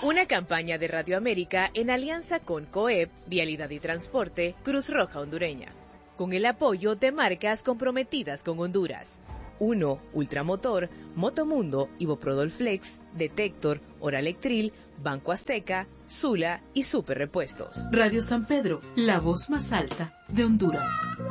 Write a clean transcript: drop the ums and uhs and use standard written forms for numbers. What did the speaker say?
Una campaña de Radio América en alianza con COEP, Vialidad y Transporte, Cruz Roja Hondureña, con el apoyo de marcas comprometidas con Honduras. 1. Ultramotor, Motomundo, Iboprodol Flex, Detector, Oralectril, Banco Azteca, Sula y Super Repuestos. Radio San Pedro, la voz más alta de Honduras.